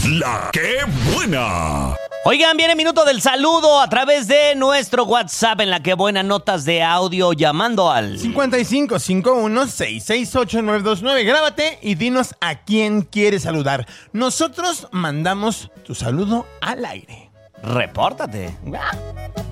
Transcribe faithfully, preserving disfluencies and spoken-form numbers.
La que buena. Oigan, viene minuto del saludo a través de nuestro WhatsApp en La que buena, notas de audio llamando al cincuenta y cinco cincuenta y uno, seiscientos sesenta y ocho, nueve dos nueve. Grábate y dinos a quién quieres saludar. Nosotros mandamos tu saludo al aire. Repórtate.